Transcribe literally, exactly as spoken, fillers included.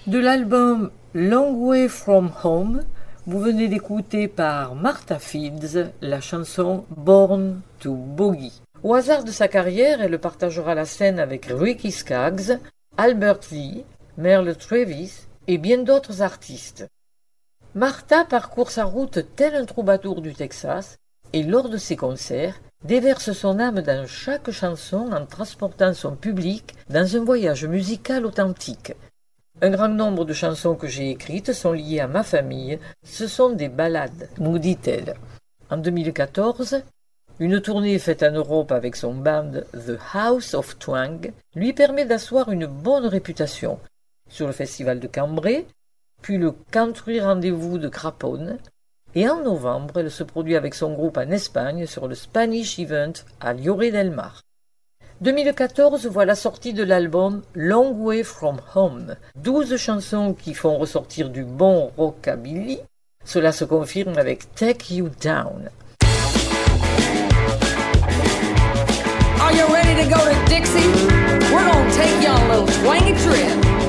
De l'album Long Way From Home, vous venez d'écouter par Martha Fields la chanson Born to Boogie. Au hasard de sa carrière, elle partagera la scène avec Ricky Skaggs, Albert Lee, Merle Travis et bien d'autres artistes. Martha parcourt sa route tel un troubadour du Texas et lors de ses concerts, déverse son âme dans chaque chanson en transportant son public dans un voyage musical authentique. Un grand nombre de chansons que j'ai écrites sont liées à ma famille, ce sont des ballades, nous dit-elle. En deux mille quatorze, une tournée faite en Europe avec son band The House of Twang lui permet d'asseoir une bonne réputation sur le festival de Cambrai, puis le Country Rendez-vous de Craponne, et en novembre, elle se produit avec son groupe en Espagne sur le Spanish Event à Lloret del Mar. deux mille quatorze voit la sortie de l'album Long Way From Home, douze chansons qui font ressortir du bon rockabilly. Cela se confirme avec Take You Down. Are you ready to go to Dixie? We're gonna take you on a little twangy trip.